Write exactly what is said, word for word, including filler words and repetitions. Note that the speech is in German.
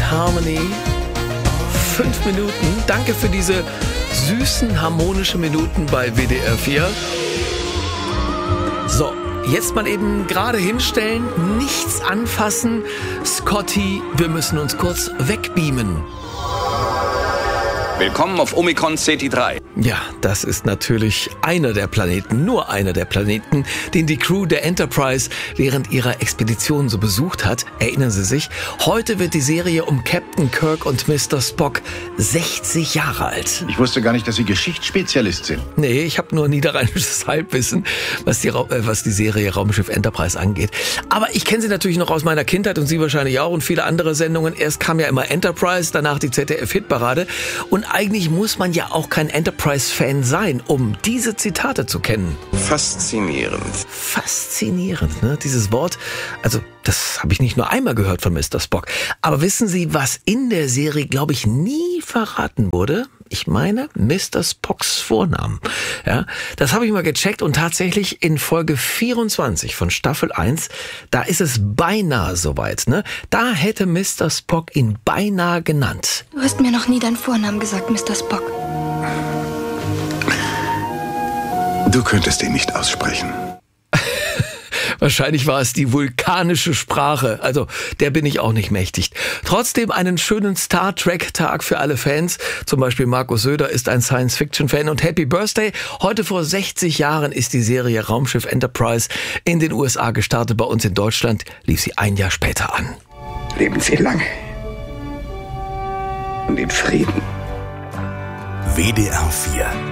Harmony. Fünf Minuten. Danke für diese süßen, harmonischen Minuten bei W D R vier. So, jetzt mal eben gerade hinstellen, nichts anfassen. Scotty, wir müssen uns kurz wegbeamen. Willkommen auf Omikron C T drei. Ja, das ist natürlich einer der Planeten, nur einer der Planeten, den die Crew der Enterprise während ihrer Expedition so besucht hat. Erinnern Sie sich? Heute wird die Serie um Captain Kirk und Mister Spock sechzig Jahre alt. Ich wusste gar nicht, dass Sie Geschichtsspezialist sind. Nee, ich habe nur niederrheinisches Halbwissen, was die, Ra- äh, was die Serie Raumschiff Enterprise angeht. Aber ich kenne sie natürlich noch aus meiner Kindheit und Sie wahrscheinlich auch und viele andere Sendungen. Erst kam ja immer Enterprise, danach die Z D F-Hitparade. Und eigentlich muss man ja auch kein Enterprise-Fan sein, um diese Zitate zu kennen. Faszinierend. Faszinierend, ne? Dieses Wort, also das habe ich nicht nur einmal gehört von Mister Spock. Aber wissen Sie, was in der Serie, glaube ich, nie verraten wurde? Ich meine, Mister Spocks Vornamen. Ja, das habe ich mal gecheckt und tatsächlich in Folge vierundzwanzig von Staffel eins, da ist es beinahe soweit, ne? Da hätte Mister Spock ihn beinahe genannt. Du hast mir noch nie deinen Vornamen gesagt, Mister Spock. Du könntest ihn nicht aussprechen. Wahrscheinlich war es die vulkanische Sprache, also der bin ich auch nicht mächtig. Trotzdem einen schönen Star Trek-Tag für alle Fans. Zum Beispiel Markus Söder ist ein Science-Fiction-Fan und Happy Birthday. Heute vor sechzig Jahren ist die Serie Raumschiff Enterprise in den U S A gestartet. Bei uns in Deutschland lief sie ein Jahr später an. Leben Sie lange. Und in Frieden. W D R vier